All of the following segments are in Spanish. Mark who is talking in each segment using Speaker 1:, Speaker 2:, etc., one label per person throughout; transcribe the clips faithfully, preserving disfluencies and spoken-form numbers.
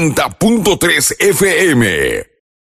Speaker 1: noventa punto tres F M.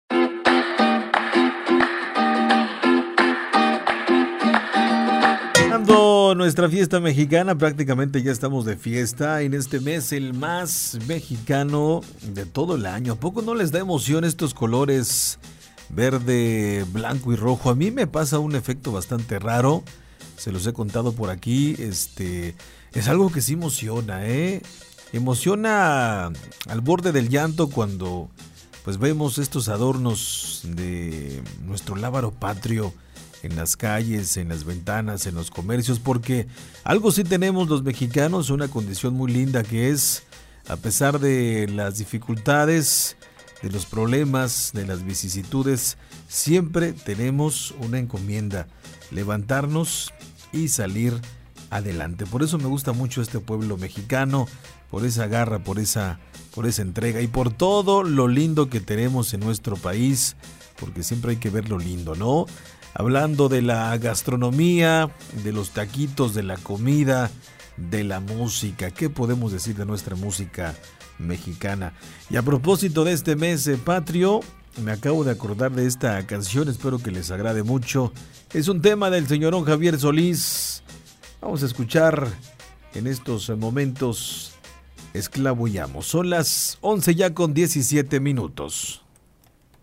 Speaker 2: Nuestra fiesta mexicana, prácticamente ya estamos de fiesta en este mes, el más mexicano de todo el año. ¿A poco no les da emoción estos colores verde, blanco y rojo? A mí me pasa un efecto bastante raro, se los he contado por aquí. Este es algo que sí emociona, ¿eh? Emociona al borde del llanto cuando pues vemos estos adornos de nuestro lábaro patrio en las calles, en las ventanas, en los comercios, porque algo sí tenemos los mexicanos, una condición muy linda que es, a pesar de las dificultades, de los problemas, de las vicisitudes, siempre tenemos una encomienda, levantarnos y salir adelante. Por eso me gusta mucho este pueblo mexicano, por esa garra, por esa, por esa entrega y por todo lo lindo que tenemos en nuestro país, porque siempre hay que ver lo lindo, ¿no? Hablando de la gastronomía, de los taquitos, de la comida, de la música. ¿Qué podemos decir de nuestra música mexicana? Y a propósito de este mes eh, patrio, me acabo de acordar de esta canción, espero que les agrade mucho. Es un tema del señorón Javier Solís. Vamos a escuchar en estos momentos Esclavo y Amo. Son las once ya con diecisiete minutos.